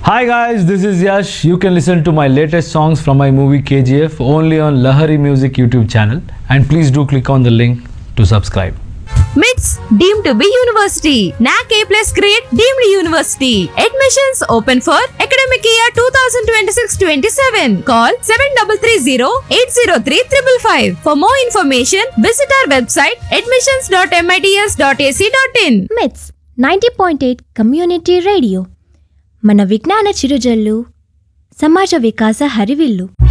Hi guys, this is Yash. You can listen to my latest songs from my movie KGF only on Lahari Music YouTube channel, and please do click on the link to subscribe. MITS deemed to be university. NAC A+ grade deemed university. Admissions open for academic year 2026-27. Call 7330-803-555. For more information, visit our website admissions.mits.ac.in. మిట్స్ 90.8 community radio మన విజ్ఞాన చిరుజల్లు సమాజ వికాస హరివిల్లు.